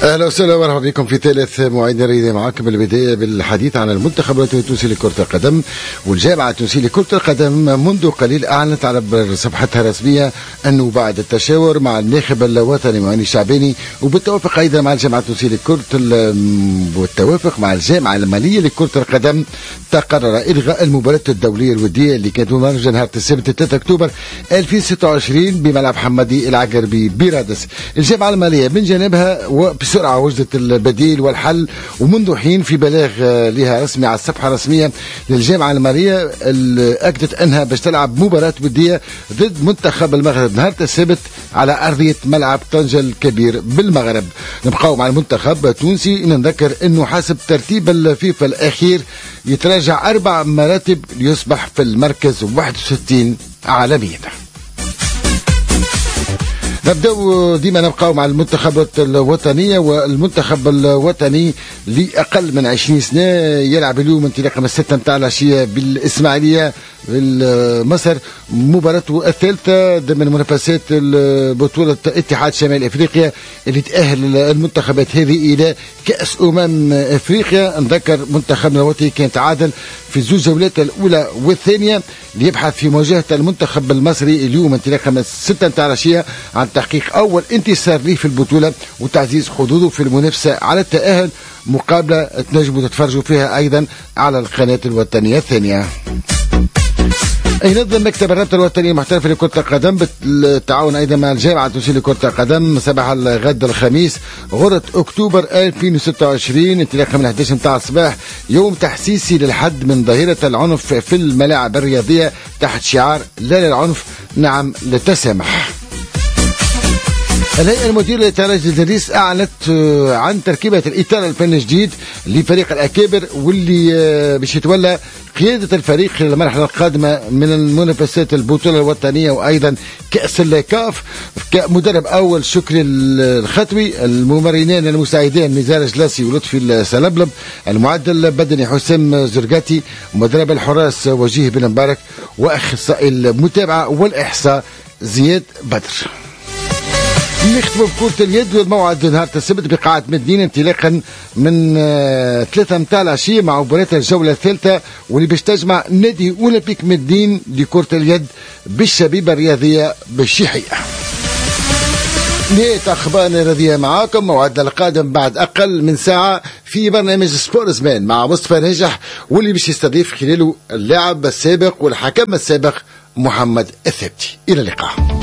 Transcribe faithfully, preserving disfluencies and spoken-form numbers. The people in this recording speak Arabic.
اهلا وسهلا ومرحبا بكم في ثالث مواعيد الرياضية. معكم البداية بالحديث عن المنتخب التونسي لكرة القدم. والجامعة التونسية لكرة القدم منذ قليل أعلنت على صفحتها الرسمية أنه بعد التشاور مع الناخب الوطني مهاني الشعباني وبالتوافق أيضا مع الجامعة التونسية لكرة والتوافق مع الجامعة المالية لكرة القدم تقرر إلغاء المباراة الدولية الودية اللي كانت ممارسة نهار السبت ثلاثة أكتوبر ألفين وستة وعشرين بملعب حمدي العقربي برادس. الجامعة المالية من جانبها وبسرعة وجدت البديل والحل، ومنذ حين في بلاغ لها رسمي على الصفحة الرسمية للجامعة المالية أكدت أنها باش تلعب مباراة ودية ضد منتخب المغرب نهار السبت على أرضية ملعب طنجة الكبير بالمغرب. نبقاو مع المنتخب التونسي، نذكر أنه حسب ترتيب الفيفا الأخير يتراجع أربع مراتب ليصبح في المركز واحد وستين عالميا. نبدأ ديما نبقاو مع المنتخب الوطنية، والمنتخب الوطني لأقل من عشرين سنة يلعب اليوم انطلاقا من الستة متاع العشية بالإسماعيلية مصر مباراته الثالثة ضمن منافسات بطولة اتحاد شمال افريقيا اللي تأهل المنتخبات هذه الى كأس امم افريقيا. نذكر منتخبنا الوطني كان تعادل في الزوج جولات الاولى والثانية ليبحث في مواجهة المنتخب المصري اليوم انطلاقا من الستة متاع العشية عن تحقيق اول انتصار ليه في البطولة وتعزيز حظوظه في المنافسة على التأهل، مقابلة تنجموا تتفرجوا فيها ايضا على القناة الوطنية الثانية. ينظم مكتب الرابطة الوطنية المحترفة لكرة القدم بالتعاون أيضا مع الجامعة التونسية لكرة القدم صباح الغد الخميس غرة أكتوبر ألفين وستة وعشرين انطلاقا من الحادية عشرة متاع الصباح يوم تحسيسي للحد من ظاهرة العنف في الملاعب الرياضية تحت شعار لا للعنف نعم للتسامح. الهيئة المديرة لتعالج التدريس أعلنت عن تركيبة الإطار الفني الجديد لفريق الأكابر واللي باش يتولى قيادة الفريق خلال المرحلة القادمة من المنافسات البطولة الوطنية وأيضا كأس الكاف. كمدرب أول شكري الخطوي، الممرنين المساعدين نزار جلاسي ولطفي السلبلب، المعدل البدني حسام زرقاتي، مدرب الحراس وجيه بن مبارك، وأخصائي المتابعة والإحصاء زياد بدر. نختم بكرة اليد والموعد نهار السبت بقاعة مدينة انطلاقا من ثلاثة متاع العشية مع مباراة الجولة الثالثة واللي باش تجمع نادي أولمبيك مدين لكرة اليد بالشبيبة الرياضية بالشيحية. نهاية أخبارنا الرياضية معاكم، موعدنا القادم بعد أقل من ساعة في برنامج سبورت مان مع مصطفى ناجح واللي باش يستضيف خلاله اللاعب السابق والحكم السابق محمد الثابتي. إلى اللقاء.